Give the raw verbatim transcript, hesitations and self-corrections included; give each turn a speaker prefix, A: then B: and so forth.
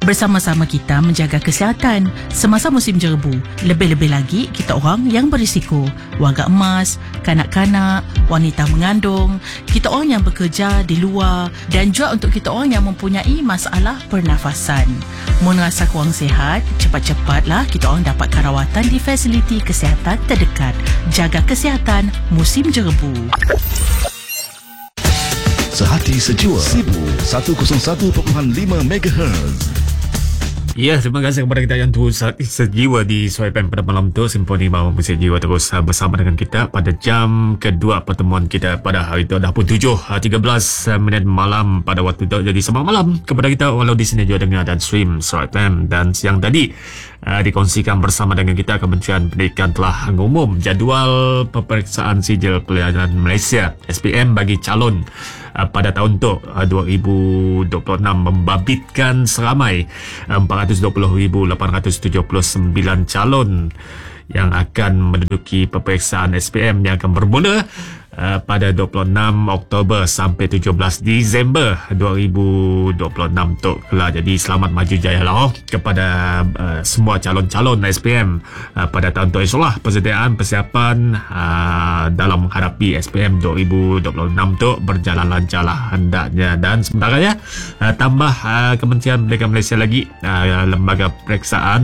A: Bersama-sama kita menjaga kesihatan semasa musim jerebu. Lebih-lebih lagi kita orang yang berisiko, warga emas, kanak-kanak, wanita mengandung, kita orang yang bekerja di luar dan juga untuk kita orang yang mempunyai masalah pernafasan. Mun rasa kurang sihat, cepat-cepatlah kita orang dapatkan rawatan di fasiliti kesihatan terdekat. Jaga kesihatan musim jerebu.
B: Sehati sejiwa Sibu seratus satu perpuluhan lima megahertz.
C: Ya, terima kasih kepada kita yang terus sejiwa di Suaipan pada malam tu. Simponi Bawa Musik Jiwa terus bersama dengan kita pada jam kedua pertemuan kita pada hari itu. Dah pun tujuh tiga belas minit malam pada waktu itu. Jadi selamat malam kepada kita walau di sini juga dengar dan stream Suaipan. Dan siang tadi uh, dikongsikan bersama dengan kita Kementerian Pendidikan telah mengumum jadual peperiksaan sijil pelayaran Malaysia S P M bagi calon Uh, pada tahun tu uh, dua ribu dua puluh enam membabitkan seramai uh, empat ratus dua puluh ribu lapan ratus tujuh puluh sembilan calon yang akan menduduki peperiksaan S P M yang akan bermula uh, pada dua puluh enam Oktober sampai tujuh belas Disember dua ribu dua puluh enam tu lah. Jadi selamat maju jaya lah oh, kepada uh, semua calon-calon S P M uh, pada tahun tu. InsyaAllah persediaan persiapan uh, dalam menghadapi S P M dua ribu dua puluh enam tu berjalan lancar lah hendaknya. Dan sebenarnya uh, tambah uh, Kementerian Pendidikan Malaysia lagi uh, lembaga periksaan